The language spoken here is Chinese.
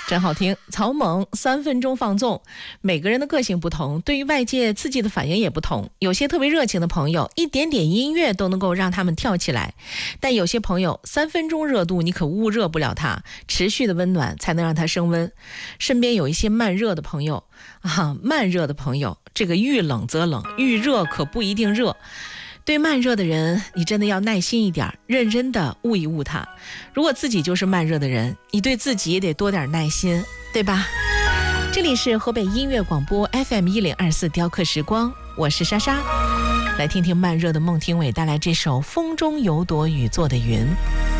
真好听。曹猛3分钟放纵。每个人的个性不同，对于外界刺激的反应也不同。有些特别热情的朋友，一点点音乐都能够让他们跳起来，但有些朋友3分钟热度你可捂热不了他，持续的温暖才能让他升温。身边有一些慢热的朋友慢热的朋友，这个遇冷则冷，遇热可不一定热。对慢热的人，你真的要耐心一点，认真的悟一悟他。如果自己就是慢热的人，你对自己也得多点耐心，对吧？这里是河北音乐广播 FM1024 雕刻时光，我是莎莎。来听听慢热的孟庭苇带来这首风中有朵雨做的云。